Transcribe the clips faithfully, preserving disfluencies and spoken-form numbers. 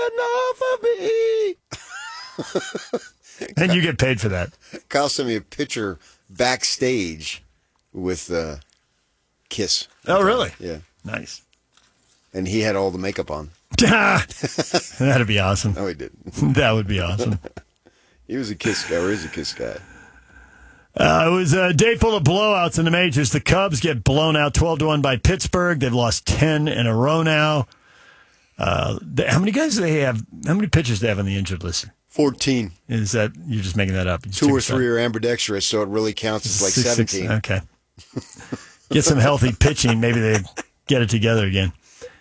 enough of me. And you get paid for that. Kyle sent me a picture backstage with uh, Kiss. Oh, really? Yeah. Nice. And he had all the makeup on. That'd be awesome. No, he didn't. That would be awesome. He was a Kiss guy, or is a Kiss guy. Uh, it was a day full of blowouts in the majors. The Cubs get blown out twelve to one by Pittsburgh. They've lost ten in a row now. Uh, they, how many guys do they have? How many pitchers do they have on the injured list? fourteen. Is that, you're just making that up? Two or three are ambidextrous, so it really counts as like six, seventeen. Six, okay. Get some healthy pitching. Maybe they get it together again.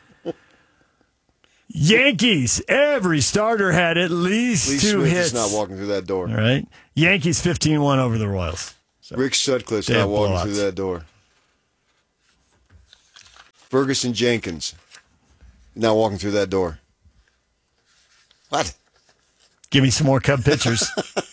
Yankees. Every starter had at least Lee two Smith hits. is not walking through that door. All right. Yankees fifteen one over the Royals. So Rick Sutcliffe's they not have walking blowouts. through that door. Ferguson Jenkins not walking through that door. What? Give me some more Cub pitchers.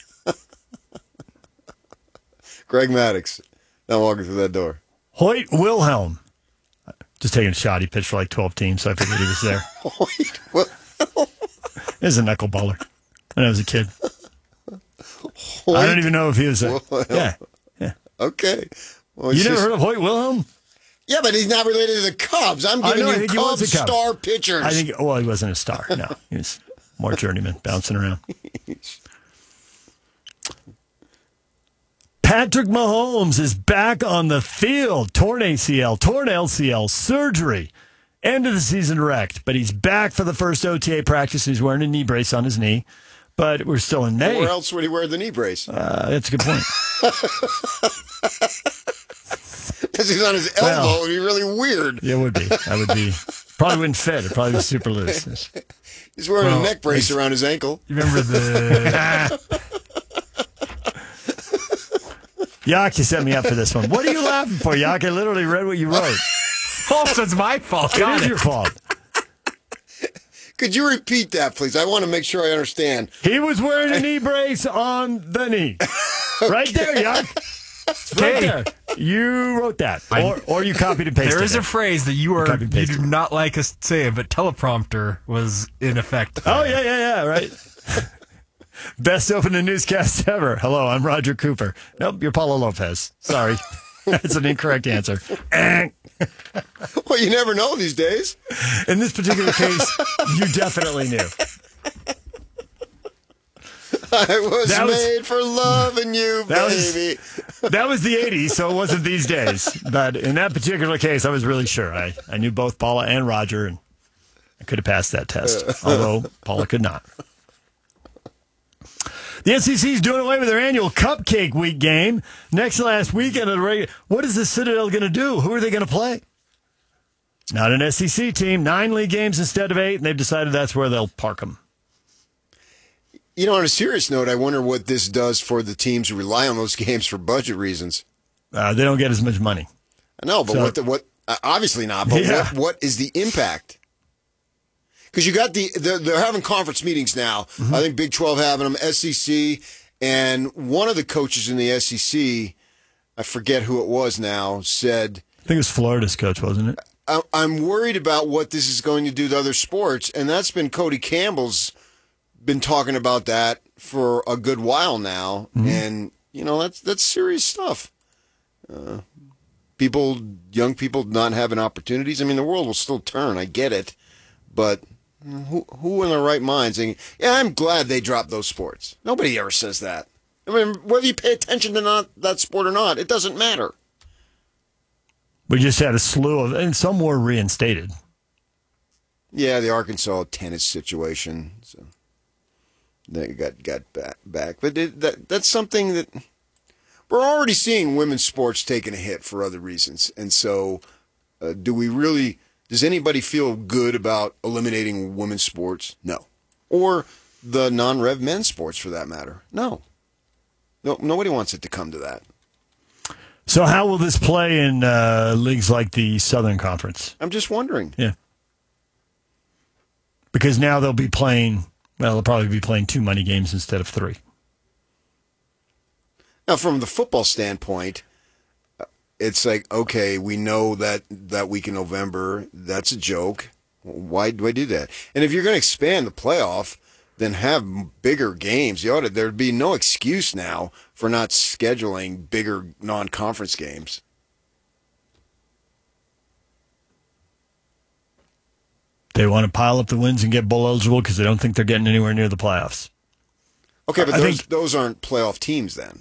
Greg Maddux not walking through that door. Hoyt Wilhelm. Just taking a shot. He pitched for like twelve teams, so I figured he was there. Hoyt Wilhelm. He was a knuckleballer when I was a kid. Hoyt I don't even know if he was a... Wilhelm. Yeah. yeah. Okay. Well, You it's never just- heard of Hoyt Wilhelm? Yeah, but he's not related to the Cubs. I'm I giving know, I you think he was Cubs a Cub. star pitchers. I think, well, he wasn't a star. No, he was more journeyman, bouncing around. Patrick Mahomes is back on the field. Torn A C L, torn L C L, surgery. End of the season wrecked, but he's back for the first O T A practice. He's wearing a knee brace on his knee, but we're still in May. Where else would he wear the knee brace? Uh, that's a good point. Because he's on his elbow. Well, It would be really weird. Yeah, it would be. That would be. Probably wouldn't fit. It'd probably be super loose. He's wearing Well, a neck brace around his ankle. You remember the Yak, you set me up for this one. What are you laughing for, Yak? I literally read what you wrote. Oh, so it's my fault. It Got is it. your fault. Could you repeat that, please? I want to make sure I understand. He was wearing a knee brace on the knee. Right there, Yak. It's right Okay. there. You wrote that. I- Or, or you copied and pasted There is it. a phrase that you are Copy and you paste do it. not like us saying, but teleprompter was in effect. Oh, yeah, yeah, yeah, right. Best opening newscast ever. Hello, I'm Roger Cooper. Nope, you're Paulo Lopez. Sorry. That's an incorrect answer. Eh. Well, you never know these days. In this particular case, you definitely knew. I was, That was- made for loving you, That was- baby. That was the eighties, so it wasn't these days. But in that particular case, I was really sure. I, I knew both Paula and Roger, and I could have passed that test, although Paula could not. The S E C is doing away with their annual Cupcake Week game. Next to last weekend of the regular. What is the Citadel going to do? Who are they going to play? Not an S E C team. Nine league games instead of eight, and they've decided that's where they'll park them. You know, on a serious note, I wonder what this does for the teams who rely on those games for budget reasons. Uh, they don't get as much money. I know, but So- what? The, what? Uh, obviously not. But Yeah. what, what is the impact? Because you got the they're, they're having conference meetings now. Mm-hmm. I think Big twelve having them, S E C, and one of the coaches in the S E C, I forget who it was now, said, I think it was Florida's coach, wasn't it? I- I'm worried about what this is going to do to other sports, and that's been Cody Campbell's been talking about that for a good while now, Mm-hmm. and you know that's that's serious stuff. Uh, people, young people, not having opportunities. I mean, the world will still turn. I get it, but who who in their right mind saying, "Yeah, I'm glad they dropped those sports." Nobody ever says that. I mean, whether you pay attention to not that sport or not, it doesn't matter. We just had a slew of, and some were reinstated. Yeah, the Arkansas tennis situation. So they got got back back, but it, that that's something that we're already seeing women's sports taking a hit for other reasons. And so, uh, do we really? Does anybody feel good about eliminating women's sports? No, or the non-rev men's sports for that matter? No, no. Nobody wants it to come to that. So how will this play in uh, leagues like the Southern Conference? I'm just wondering. Yeah. Because now they'll be playing, well, they'll probably be playing two money games instead of three. Now, from the football standpoint, it's like, okay, we know that that week in November, that's a joke. Why do I do that? And if you're going to expand the playoff, then have bigger games. You ought to, there'd be no excuse now for not scheduling bigger non-conference games. They want to pile up the wins and get bowl eligible because they don't think they're getting anywhere near the playoffs. Okay, but I those, think, those aren't playoff teams then.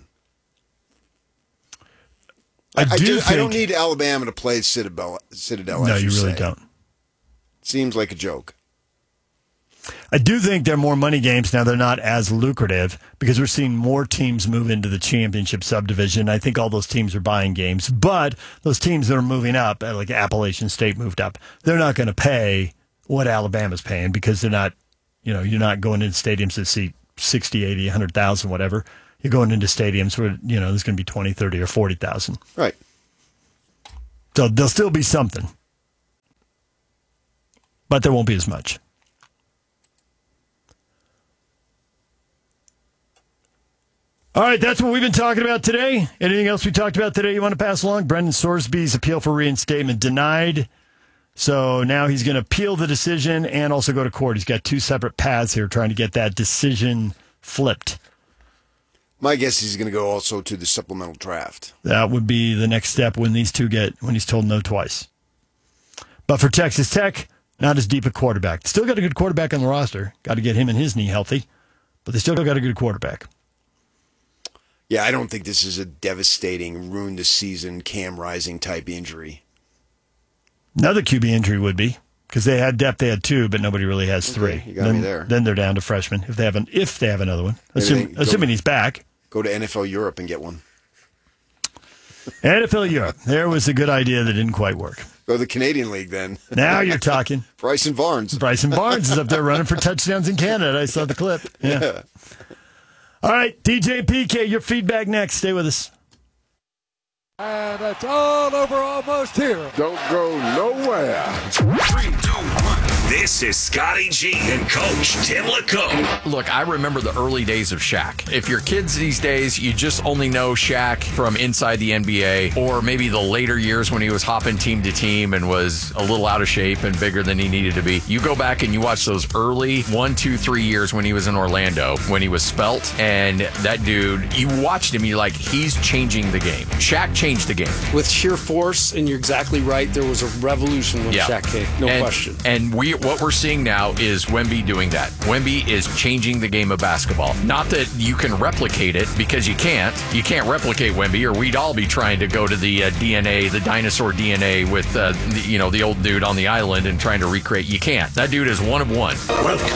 I, I, do just, think, I don't need Alabama to play Citadel. Citadel no, as you you really say. don't. Seems like a joke. I do think they're more money games now. They're not as lucrative because we're seeing more teams move into the championship subdivision. I think all those teams are buying games, but those teams that are moving up, like Appalachian State moved up, they're not going to pay what Alabama's paying because they're not, you know, you're not going into stadiums that seat sixty, eighty, one hundred thousand, whatever. You're going into stadiums where, you know, there's going to be twenty, thirty, or forty thousand. Right. So there'll still be something, but there won't be as much. All right, that's what we've been talking about today. Anything else we talked about today you want to pass along? Brendan Sorsby's appeal for reinstatement denied. So now he's going to appeal the decision and also go to court. He's got two separate paths here trying to get that decision flipped. My guess is he's going to go also to the supplemental draft. That would be the next step when these two get, when he's told no twice. But for Texas Tech, not as deep a quarterback. Still got a good quarterback on the roster. Got to get him and his knee healthy. But they still got a good quarterback. Yeah, I don't think this is a devastating, ruin the season, Cam Rising type injury. Another Q B injury would be, because they had depth, they had two, but nobody really has three. Okay, you got then, me there. Then they're down to freshmen if they have an, if they have another one. Assume, go- assuming he's back. Go to N F L Europe and get one. N F L Europe. There was a good idea that didn't quite work. Go to the Canadian League then. Now you're talking. Bryson Barnes. Bryson Barnes is up there running for touchdowns in Canada. I saw the clip. Yeah. yeah. All right, D J P K, your feedback next. Stay with us. And it's all over almost here. Don't go nowhere. Three, two, one. This is Scotty G and Coach Tim LeComb. Look, I remember the early days of Shaq. If you're kids these days, you just only know Shaq from inside the N B A, or maybe the later years when he was hopping team to team and was a little out of shape and bigger than he needed to be. You go back and you watch those early one, two, three years when he was in Orlando, when he was spelt, and that dude, you watched him, you're like, he's changing the game. Shaq changed the game. With sheer force, and you're exactly right, there was a revolution when Yeah. Shaq came. No and, question. And we what we're seeing now is Wemby doing that. Wemby is changing the game of basketball. Not that you can replicate it, because you can't. You can't replicate Wemby, or we'd all be trying to go to the uh, D N A, the dinosaur D N A with uh, the, you know, the old dude on the island and trying to recreate. You can't. That dude is one of one. Welcome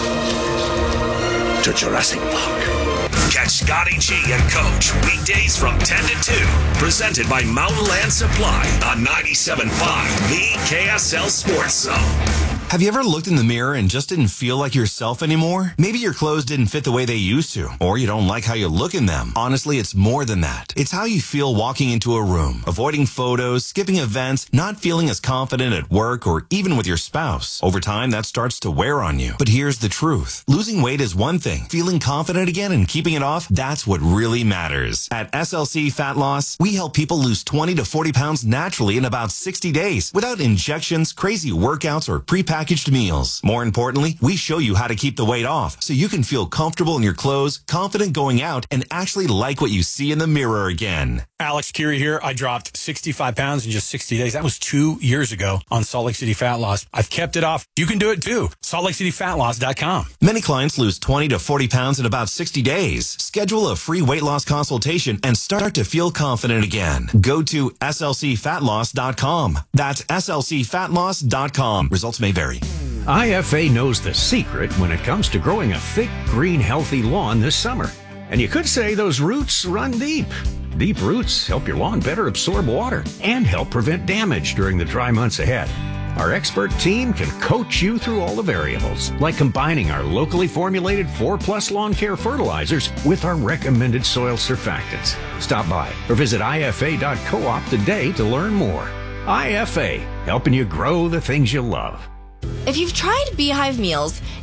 to Jurassic Park. Catch Scotty G and Coach weekdays from ten to two. Presented by Mountain Land Supply on ninety-seven point five, the K S L Sports Zone. Have you ever looked in the mirror and just didn't feel like yourself anymore? Maybe your clothes didn't fit the way they used to, or you don't like how you look in them. Honestly, it's more than that. It's how you feel walking into a room, avoiding photos, skipping events, not feeling as confident at work or even with your spouse. Over time, that starts to wear on you. But here's the truth. Losing weight is one thing. Feeling confident again and keeping it off, that's what really matters. At S L C Fat Loss, we help people lose twenty to forty pounds naturally in about sixty days without injections, crazy workouts, or prepackaged meals. More importantly, we show you how to keep the weight off so you can feel comfortable in your clothes, confident going out, and actually like what you see in the mirror again. Alex Curie here. I dropped sixty-five pounds in just sixty days. That was two years ago on Salt Lake City Fat Loss. I've kept it off. You can do it too. salt lake city fat loss dot com. Many clients lose twenty to forty pounds in about sixty days. Schedule a free weight loss consultation and start to feel confident again. Go to S L C fat loss dot com. That's S L C fat loss dot com. Results may vary. I F A knows the secret when it comes to growing a thick, green, healthy lawn this summer. And you could say those roots run deep. Deep roots help your lawn better absorb water and help prevent damage during the dry months ahead. Our expert team can coach you through all the variables, like combining our locally formulated four plus lawn care fertilizers with our recommended soil surfactants. Stop by or visit I F A dot coop today to learn more. I F A, helping you grow the things you love. If you've tried Beehive meals,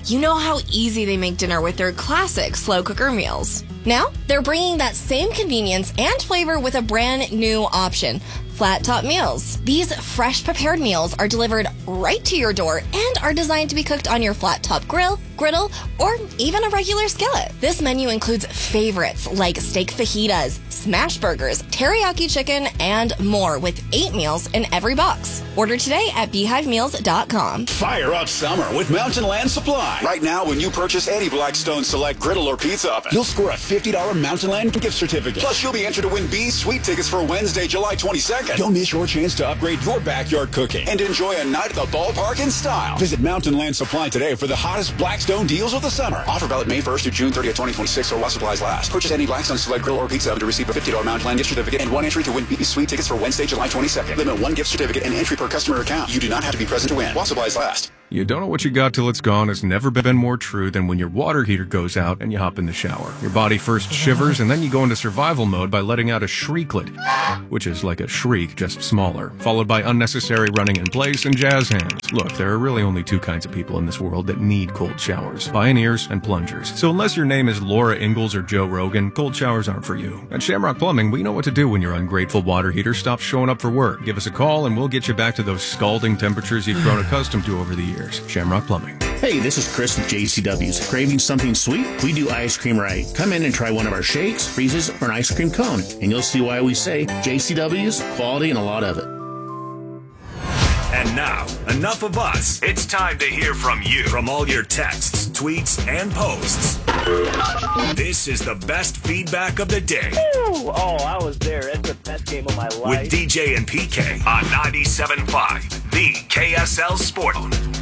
You know how easy they make dinner with their classic slow cooker meals. Now, they're bringing that same convenience and flavor with a brand new option. Flat Top Meals. These fresh prepared meals are delivered right to your door and are designed to be cooked on your flat top grill, griddle, or even a regular skillet. This menu includes favorites like steak fajitas, smash burgers, teriyaki chicken, and more with eight meals in every box. Order today at beehive meals dot com. Fire up summer with Mountain Land Supply. Right now, when you purchase any Blackstone Select griddle or pizza oven, you'll score a fifty dollars Mountain Land gift certificate. Plus, you'll be entered to win B's Sweet tickets for Wednesday, July twenty-second. Don't miss your chance to upgrade your backyard cooking and enjoy a night at the ballpark in style. Visit Mountain Land Supply today for the hottest Blackstone deals of the summer. Offer valid May first through June thirtieth, twenty twenty-six, or while supplies last. Purchase any Blackstone Select grill or pizza oven to receive a fifty dollars Mountain Land gift certificate and one entry to win B's Sweet tickets for Wednesday, July twenty-second. Limit one gift certificate and entry per customer account. You do not have to be present to win while supplies last. You don't know what you got till it's gone has never been more true than when your water heater goes out and you hop in the shower. Your body first shivers and then you go into survival mode by letting out a shrieklet, which is like a shriek, just smaller, followed by unnecessary running in place and jazz hands. Look, there are really only two kinds of people in this world that need cold showers, pioneers and plungers. So unless your name is Laura Ingalls or Joe Rogan, cold showers aren't for you. At Shamrock Plumbing, we know what to do when your ungrateful water heater stops showing up for work. Give us a call and we'll get you back to those scalding temperatures you've grown accustomed to over the years. Shamrock Plumbing. Hey, this is Chris with J C W's. Craving something sweet? We do ice cream right. Come in and try one of our shakes, freezes, or an ice cream cone, and you'll see why we say J C W's, quality and a lot of it. And now, enough of us. It's time to hear from you. From all your texts, tweets, and posts. This is the best feedback of the day. Ooh, oh, I was there. That's the best game of my life. With D J and P K on ninety-seven point five, the K S L Sport.